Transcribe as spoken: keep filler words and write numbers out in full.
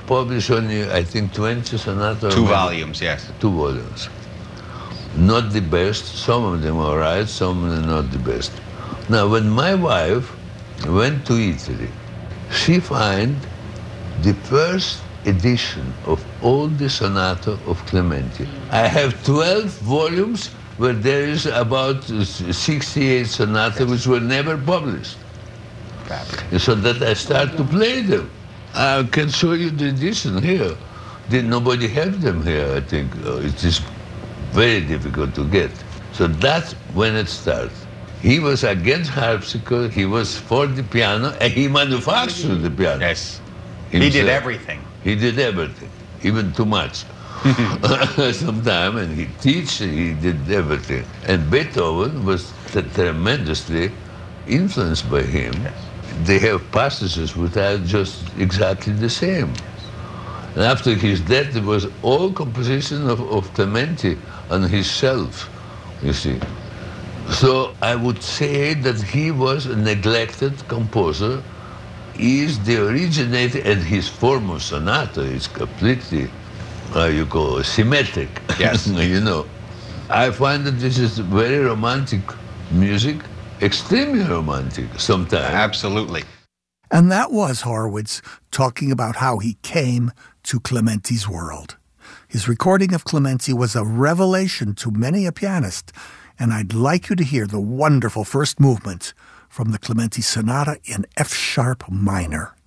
published only, I think, twenty sonatas. Two volumes, yes. Two volumes. Not the best. Some of them are right, some of them not the best. Now, when my wife went to Italy, she found the first edition of all the sonata of Clementi. I have twelve volumes where there is about sixty-eight sonatas which were never published. And so that I start to play them. I can show you the edition here. Did nobody have them here, I think. It is very difficult to get. So that's when it starts. He was against harpsichord, he was for the piano, and he manufactured the piano. Yes. Himself. He did everything. He did everything, even too much. Sometime, and he teach, he did everything. And Beethoven was t- tremendously influenced by him. Yes. They have passages which are just exactly the same. And after his death, there was all composition of, of Clementi on his shelf, you see. So I would say that he was a neglected composer. He is the originator, and his form of sonata is completely, how you call it, symmetric. Yes. You know. I find that this is very romantic music, extremely romantic sometimes. Absolutely. And that was Horowitz talking about how he came to Clementi's world. His recording of Clementi was a revelation to many a pianist, and I'd like you to hear the wonderful first movement from the Clementi Sonata in F-sharp minor.